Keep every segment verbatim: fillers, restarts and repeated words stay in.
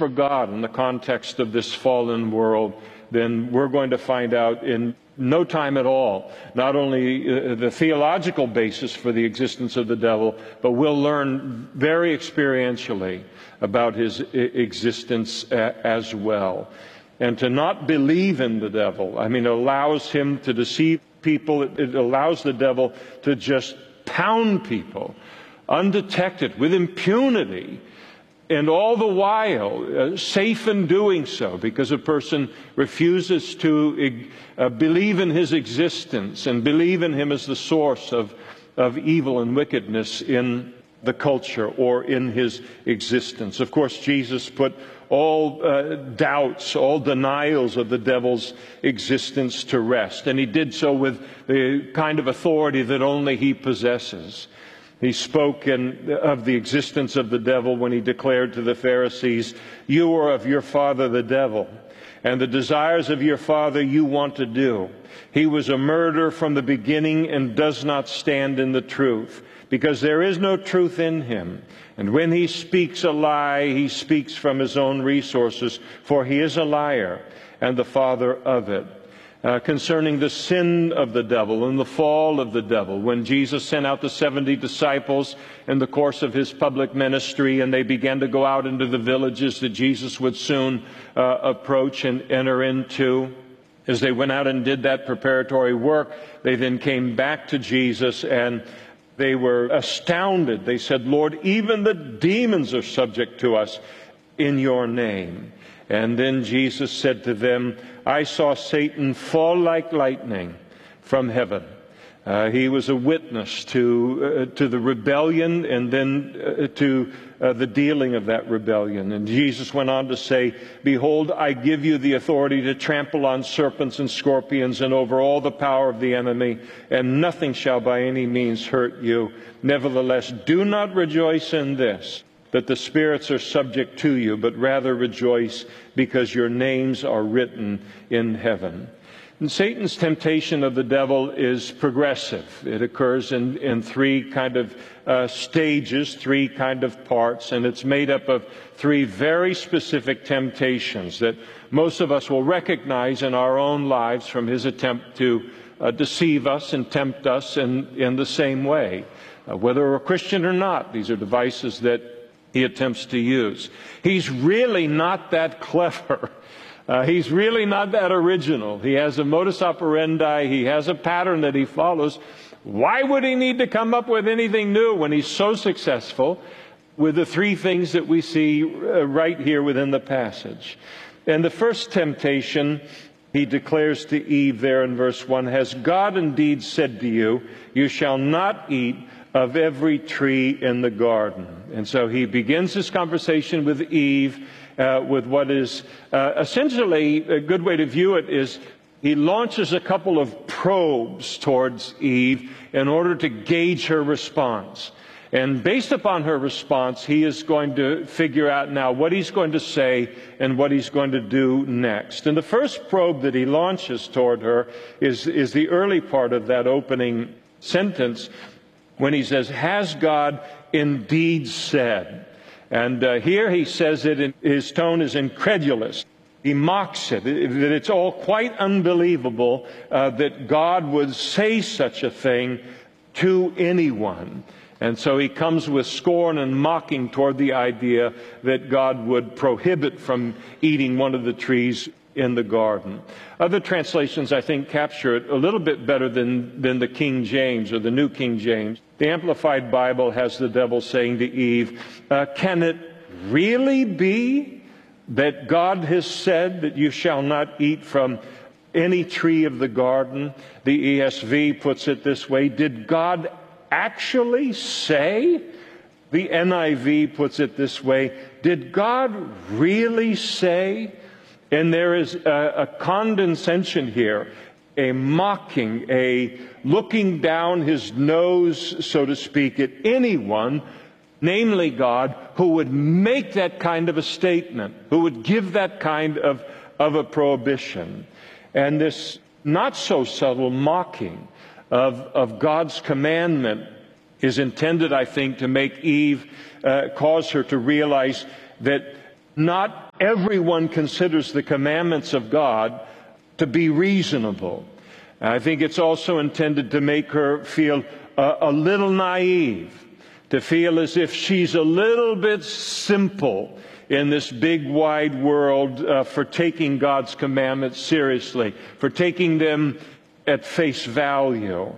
for God in the context of this fallen world, then we're going to find out in no time at all, not only uh, the theological basis for the existence of the devil, but we'll learn very experientially about his I- existence a- as well. And to not believe in the devil, I mean, it allows him to deceive people. It, it allows the devil to just pound people undetected with impunity, and all the while uh, safe in doing so, because a person refuses to uh, believe in his existence and believe in him as the source of, of evil and wickedness in the culture or in his existence. Of course, Jesus put all uh, doubts, all denials of the devil's existence to rest, and he did so with the kind of authority that only he possesses. He spoke in, of the existence of the devil when he declared to the Pharisees, "You are of your father the devil, and the desires of your father you want to do. He was a murderer from the beginning and does not stand in the truth, because there is no truth in him. And when he speaks a lie, he speaks from his own resources, for he is a liar and the father of it." Uh, concerning the sin of the devil and the fall of the devil, when Jesus sent out the seventy disciples in the course of his public ministry, and they began to go out into the villages that Jesus would soon uh, approach and enter into. As they went out and did that preparatory work, they then came back to Jesus, and they were astounded. They said, "Lord, even the demons are subject to us in your name." And then Jesus said to them, "I saw Satan fall like lightning from heaven." Uh, he was a witness to uh, to the rebellion and then uh, to uh, the dealing of that rebellion. And Jesus went on to say, "Behold, I give you the authority to trample on serpents and scorpions and over all the power of the enemy, and nothing shall by any means hurt you. Nevertheless, do not rejoice in this, that the spirits are subject to you, but rather rejoice because your names are written in heaven." And Satan's temptation of the devil is progressive. It occurs in, in three kind of uh, stages, three kind of parts, and it's made up of three very specific temptations that most of us will recognize in our own lives from his attempt to uh, deceive us and tempt us in, in the same way. Uh, whether we're a Christian or not, these are devices that he attempts to use. He's really not that clever. Uh, he's really not that original. He has a modus operandi. He has a pattern that he follows. Why would he need to come up with anything new when he's so successful with the three things that we see uh, right here within the passage? And the first temptation, he declares to Eve there in verse one, "Has God indeed said to you, you shall not eat of every tree in the garden?" And so he begins this conversation with Eve uh, with what is uh, essentially a good way to view it is he launches a couple of probes towards Eve in order to gauge her response. And based upon her response, he is going to figure out now what he's going to say and what he's going to do next. And the first probe that he launches toward her is, is the early part of that opening sentence, when he says, "Has God indeed said?" And uh, here he says it, in, his tone is incredulous. He mocks it, that it's all quite unbelievable uh, that God would say such a thing to anyone. And so he comes with scorn and mocking toward the idea that God would prohibit from eating one of the trees in the garden. Other translations, I think, capture it a little bit better than, than the King James or the New King James. The Amplified Bible has the devil saying to Eve, uh, "Can it really be that God has said that you shall not eat from any tree of the garden?" The E S V puts it this way, "Did God actually say?" The N I V puts it this way, "Did God really say?" And there is a, a condescension here, a mocking, a looking down his nose, so to speak, at anyone, namely God, who would make that kind of a statement, who would give that kind of, of a prohibition. And this not so subtle mocking of, of God's commandment is intended, I think, to make Eve, uh, cause her to realize that not everyone considers the commandments of God to be reasonable. I think it's also intended to make her feel a, a little naive, to feel as if she's a little bit simple in this big wide world uh, for taking God's commandments seriously, for taking them at face value.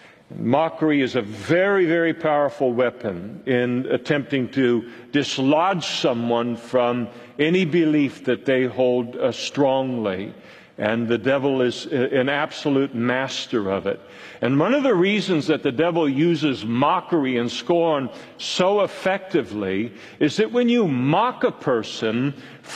Mockery is a very, very powerful weapon in attempting to dislodge someone from any belief that they hold uh, strongly. And the devil is an absolute master of it. And one of the reasons that the devil uses mockery and scorn so effectively is that when you mock a person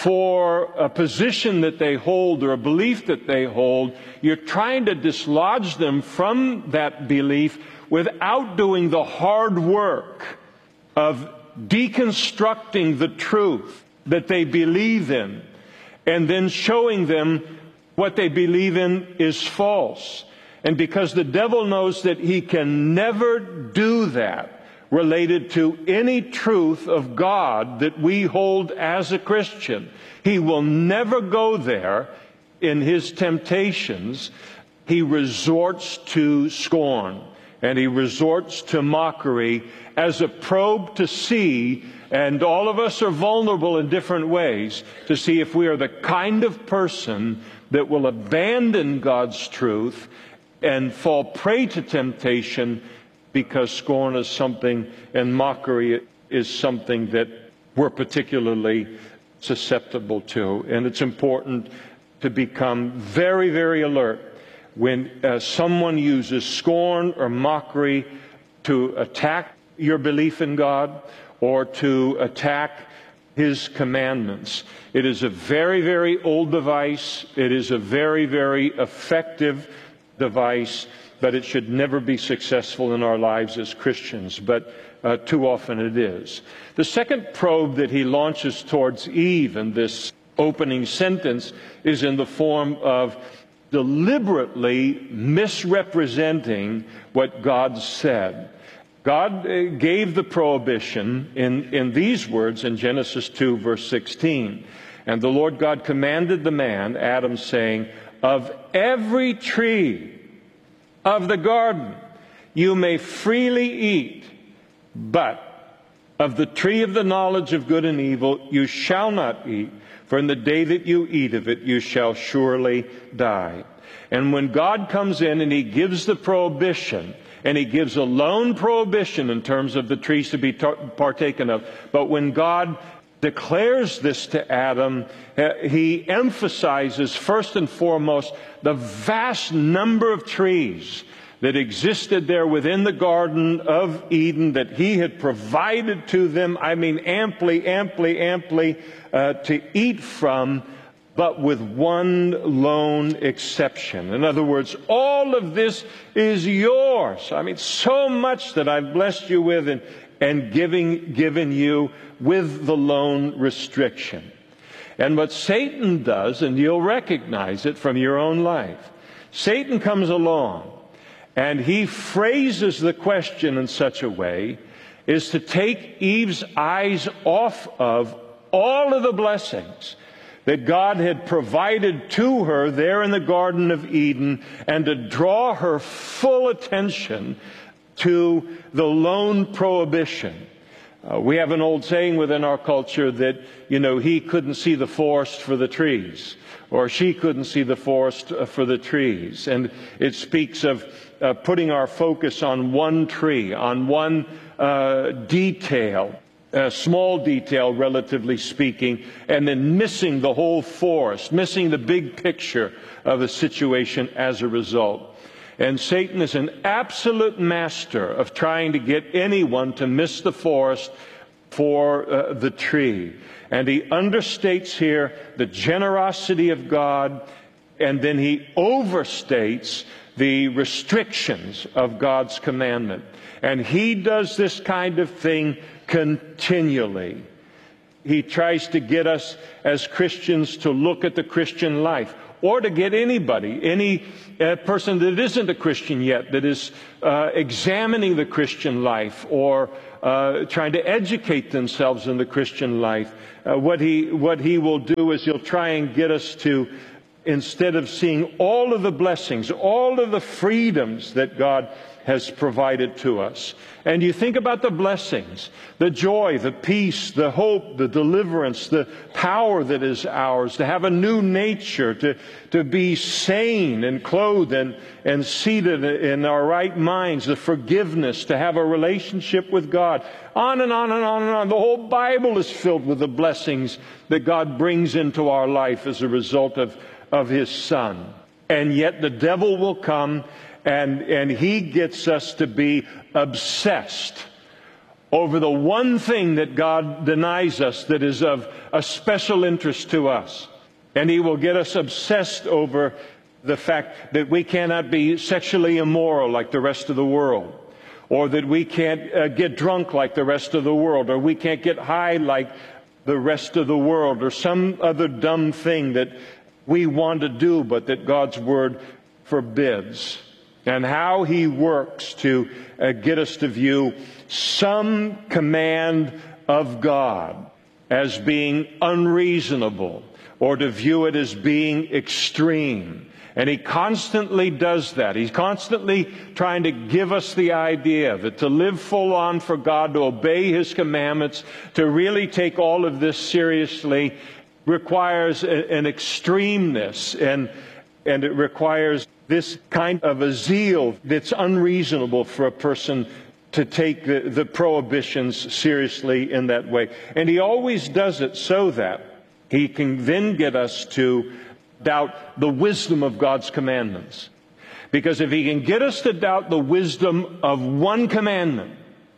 for a position that they hold or a belief that they hold, you're trying to dislodge them from that belief without doing the hard work of deconstructing the truth that they believe in and then showing them what they believe in is false. And because the devil knows that he can never do that related to any truth of God that we hold as a Christian, he will never go there in his temptations. He resorts to scorn and he resorts to mockery as a probe to see, and all of us are vulnerable in different ways, to see if we are the kind of person that will abandon God's truth and fall prey to temptation, because scorn is something and mockery is something that we're particularly susceptible to. And it's important to become very, very alert when uh, someone uses scorn or mockery to attack your belief in God or to attack His commandments. It is a very, very old device. It is a very, very effective device, but it should never be successful in our lives as Christians. But uh, too often it is. The second probe that he launches towards Eve in this opening sentence is in the form of deliberately misrepresenting what God said. God gave the prohibition in, in these words in Genesis two, verse sixteen. And the Lord God commanded the man, Adam, saying, "Of every tree of the garden you may freely eat, but of the tree of the knowledge of good and evil you shall not eat, for in the day that you eat of it you shall surely die." And when God comes in and He gives the prohibition, and He gives a lone prohibition in terms of the trees to be partaken of, but when God declares this to Adam, He emphasizes first and foremost the vast number of trees that existed there within the Garden of Eden that He had provided to them, I mean amply, amply, amply uh, to eat from, but with one lone exception. In other words, all of this is yours. I mean, so much that I've blessed you with and, and giving, given you with the lone restriction. And what Satan does, and you'll recognize it from your own life, Satan comes along and he phrases the question in such a way as to take Eve's eyes off of all of the blessings that God had provided to her there in the Garden of Eden, and to draw her full attention to the lone prohibition. Uh, we have an old saying within our culture that, you know, he couldn't see the forest for the trees, or she couldn't see the forest for the trees. And it speaks of uh, putting our focus on one tree, on one uh, detail, a small detail, relatively speaking, and then missing the whole forest, missing the big picture of a situation as a result. And Satan is an absolute master of trying to get anyone to miss the forest for uh, the tree. And he understates here the generosity of God, and then he overstates the restrictions of God's commandment. And he does this kind of thing continually. He tries to get us as Christians to look at the Christian life, or to get anybody, any uh, person that isn't a Christian yet, that is uh, examining the Christian life, or uh, trying to educate themselves in the Christian life. Uh, what he, what he will do is he'll try and get us to, instead of seeing all of the blessings, all of the freedoms that God has provided to us. And you think about the blessings, the joy, the peace, the hope, the deliverance, the power that is ours, to have a new nature, to, to be sane and clothed and, and seated in our right minds, the forgiveness, to have a relationship with God. On and on and on and on. The whole Bible is filled with the blessings that God brings into our life as a result of, of His Son. And yet the devil will come And, and he gets us to be obsessed over the one thing that God denies us that is of a special interest to us. And he will get us obsessed over the fact that we cannot be sexually immoral like the rest of the world, or that we can't uh, get drunk like the rest of the world, or we can't get high like the rest of the world, or some other dumb thing that we want to do but that God's Word forbids. And how he works to uh, get us to view some command of God as being unreasonable, or to view it as being extreme. And he constantly does that. He's constantly trying to give us the idea that to live full on for God, to obey His commandments, to really take all of this seriously, requires a, an extremeness, and, and it requires this kind of a zeal that's unreasonable for a person to take the, the prohibitions seriously in that way. And he always does it so that he can then get us to doubt the wisdom of God's commandments. Because if he can get us to doubt the wisdom of one commandment,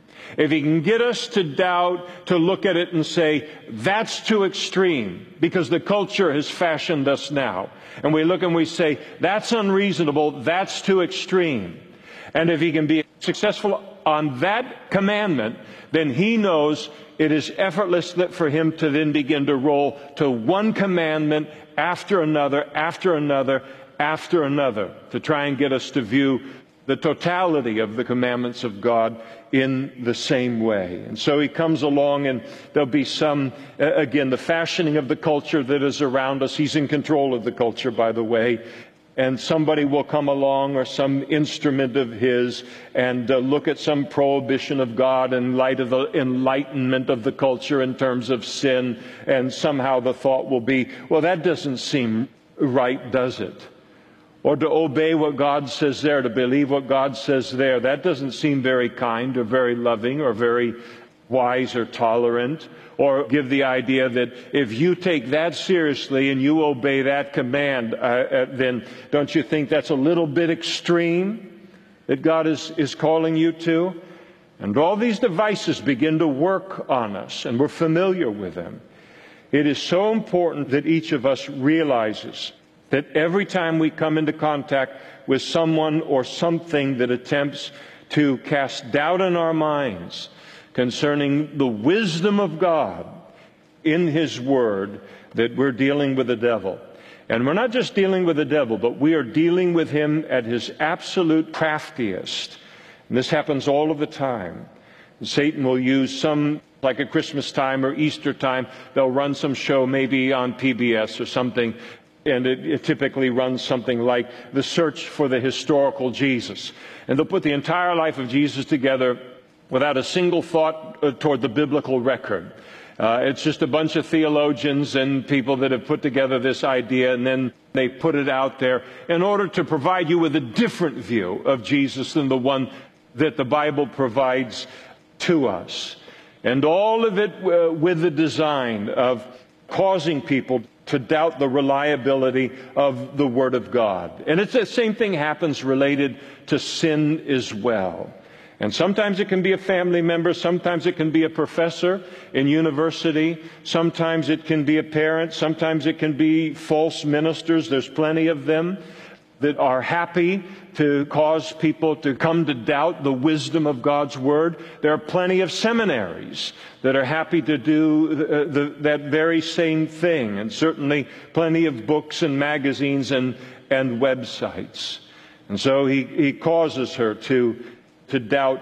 if he can get us to doubt, to look at it and say, that's too extreme, because the culture has fashioned us now. And we look and we say, that's unreasonable, that's too extreme. And if he can be successful on that commandment, then he knows it is effortless for him to then begin to roll to one commandment after another, after another, after another, to try and get us to view the totality of the commandments of God in the same way. And so he comes along, and there'll be some, uh, again, the fashioning of the culture that is around us. He's in control of the culture, by the way. And somebody will come along, or some instrument of his, and uh, look at some prohibition of God in light of the enlightenment of the culture in terms of sin. And somehow the thought will be, well, that doesn't seem right, does it? Or to obey what God says there, to believe what God says there. That doesn't seem very kind or very loving or very wise or tolerant. Or give the idea that if you take that seriously and you obey that command, uh, uh, then don't you think that's a little bit extreme that God is, is calling you to? And all these devices begin to work on us, and we're familiar with them. It is so important that each of us realizes that every time we come into contact with someone or something that attempts to cast doubt in our minds concerning the wisdom of God in His Word, that we're dealing with the devil. And we're not just dealing with the devil, but we are dealing with him at his absolute craftiest. And this happens all of the time. Satan will use some, like at Christmas time or Easter time, they'll run some show maybe on P B S or something. And it, it typically runs something like The Search for the Historical Jesus. And they'll put the entire life of Jesus together without a single thought uh, toward the biblical record. Uh, it's just a bunch of theologians and people that have put together this idea, and then they put it out there in order to provide you with a different view of Jesus than the one that the Bible provides to us. And all of it uh, with the design of causing people to doubt the reliability of the Word of God. And it's the same thing happens related to sin as well. And sometimes it can be a family member, sometimes it can be a professor in university, sometimes it can be a parent, sometimes it can be false ministers. There's plenty of them that are happy to cause people to come to doubt the wisdom of God's Word. There are plenty of seminaries that are happy to do the, the, that very same thing, and certainly plenty of books and magazines and, and websites. And so he, he causes her to, to doubt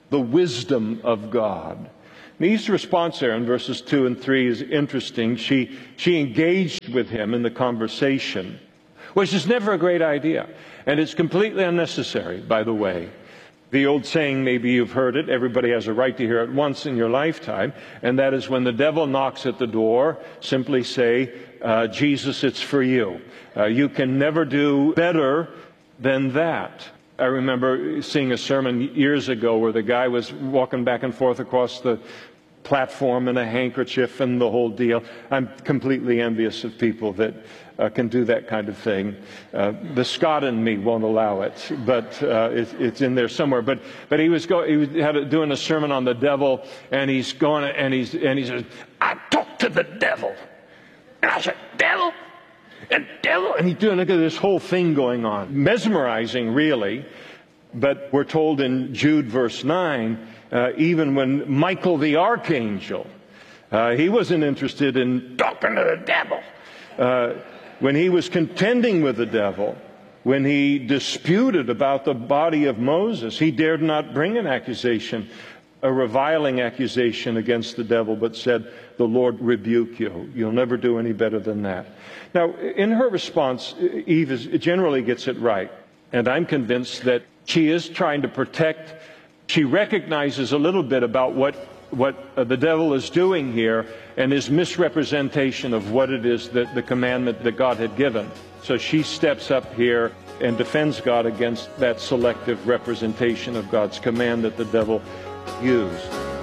the wisdom of God. Eve's response there in verses two and three is interesting. She, she engaged with him in the conversation, which is never a great idea. And it's completely unnecessary, by the way. The old saying, maybe you've heard it, everybody has a right to hear it once in your lifetime, and that is when the devil knocks at the door, simply say, uh, Jesus, it's for you. Uh, you can never do better than that. I remember seeing a sermon years ago where the guy was walking back and forth across the platform in a handkerchief and the whole deal. I'm completely envious of people that uh, can do that kind of thing. Uh, the Scot in me won't allow it, but uh, it, it's in there somewhere. But but he was go, he was had a, doing a sermon on the devil, and he's going and he's and he says, "I talked to the devil," and I said, "Devil." And devil, and he's doing, look at this whole thing going on. Mesmerizing, really. But we're told in Jude verse nine, uh, even when Michael the archangel, uh, he wasn't interested in talking to the devil. Uh, when he was contending with the devil, when he disputed about the body of Moses, he dared not bring an accusation, a reviling accusation against the devil, but said, "The Lord rebuke you. You'll never do any better than that." Now, in her response, Eve is, generally gets it right. And I'm convinced that she is trying to protect. She recognizes a little bit about what, what uh, the devil is doing here and his misrepresentation of what it is that the commandment that God had given. So she steps up here and defends God against that selective representation of God's command that the devil used.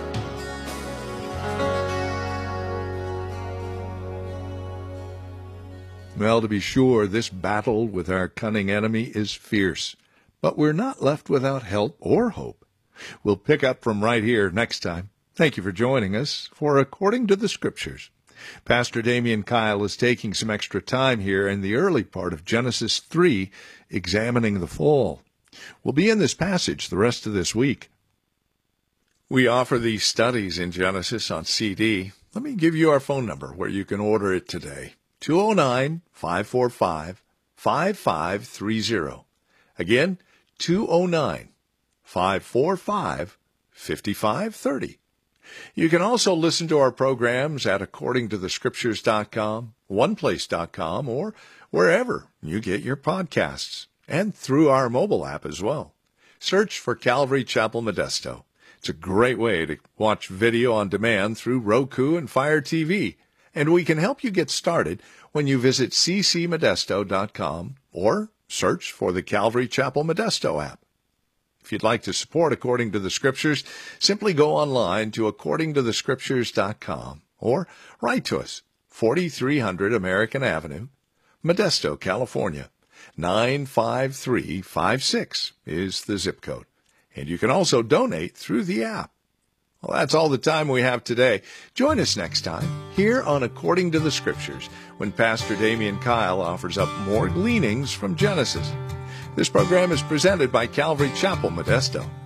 Well, to be sure, this battle with our cunning enemy is fierce, but we're not left without help or hope. We'll pick up from right here next time. Thank you for joining us for According to the Scriptures. Pastor Damian Kyle is taking some extra time here in the early part of Genesis three, examining the fall. We'll be in this passage the rest of this week. We offer these studies in Genesis on C D. Let me give you our phone number where you can order it today. two oh nine, five four five, five five three oh. Again, two oh nine, five four five, five five three oh. You can also listen to our programs at according to the scriptures dot com, one place dot com, or wherever you get your podcasts, and through our mobile app as well. Search for Calvary Chapel Modesto. It's a great way to watch video on demand through Roku and Fire T V. And we can help you get started when you visit c c modesto dot com or search for the Calvary Chapel Modesto app. If you'd like to support According to the Scriptures, simply go online to according to the scriptures dot com or write to us, forty-three hundred American Avenue, Modesto, California. nine five three five six is the zip code. And you can also donate through the app. Well, that's all the time we have today. Join us next time here on According to the Scriptures when Pastor Damian Kyle offers up more gleanings from Genesis. This program is presented by Calvary Chapel, Modesto.